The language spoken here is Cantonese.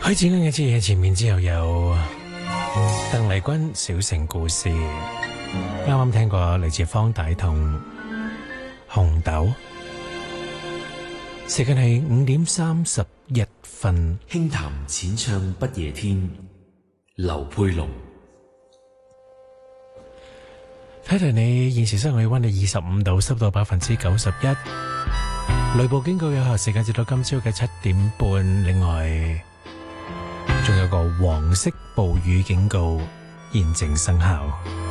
許志安嘅支嘢前面之後有鄧麗君小城故事，啱啱聽過嚟自方大同紅豆。時間係5:31。 輕談淺唱不夜天，劉佩龍。 睇睇你現時室外氣溫係25度，濕度91%，雷暴警告有效時間至到今朝嘅7點半。另外仲有個黃色暴雨警告現正生效。